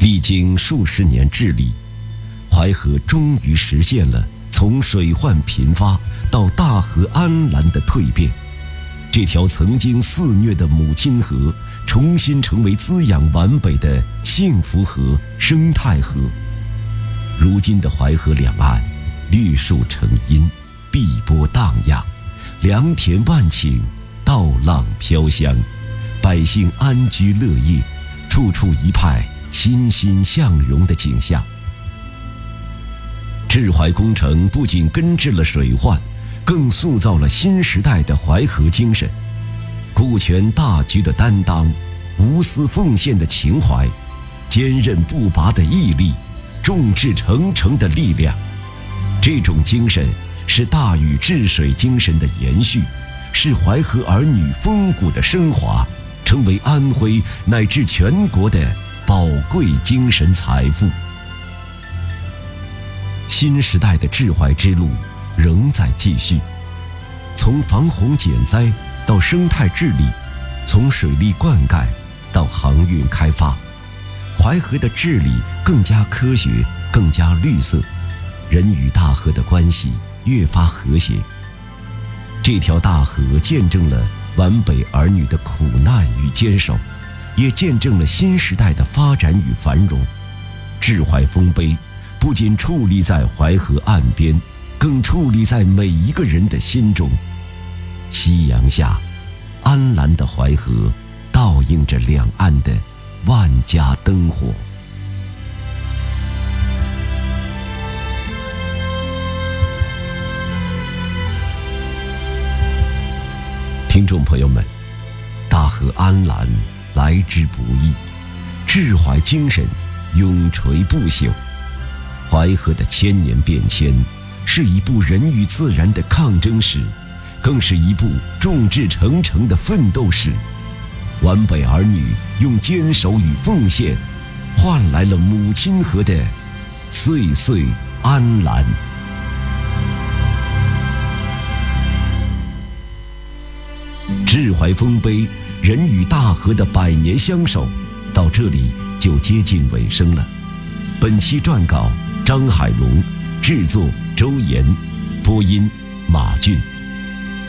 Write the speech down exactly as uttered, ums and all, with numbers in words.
历经数十年治理，淮河终于实现了从水患频发到大河安澜的蜕变。这条曾经肆虐的母亲河重新成为滋养皖北的幸福河、生态河。如今的淮河两岸绿树成荫，碧波荡漾，良田万顷，稻浪飘香，百姓安居乐业，处处一派欣欣向荣的景象。治淮工程不仅根治了水患，更塑造了新时代的淮河精神，顾全大局的担当，无私奉献的情怀，坚韧不拔的毅力，众志成城的力量。这种精神是大禹治水精神的延续，是淮河儿女风骨的升华，成为安徽乃至全国的宝贵精神财富。新时代的治淮之路仍在继续，从防洪减灾到生态治理，从水利灌溉到航运开发，淮河的治理更加科学，更加绿色，人与大河的关系越发和谐。这条大河见证了皖北儿女的苦难与坚守，也见证了新时代的发展与繁荣。治淮丰碑不仅矗立在淮河岸边，更矗立在每一个人的心中。夕阳下，安澜的淮河倒映着两岸的万家灯火。听众朋友们，大河安澜来之不易，治淮精神永垂不朽。淮河的千年变迁是一部人与自然的抗争史，更是一部众志成城的奋斗史。皖北儿女用坚守与奉献，换来了母亲河的岁岁安澜。治淮丰碑人与大河的百年相守，到这里就接近尾声了。本期撰稿张海龙，制作周岩，播音马俊。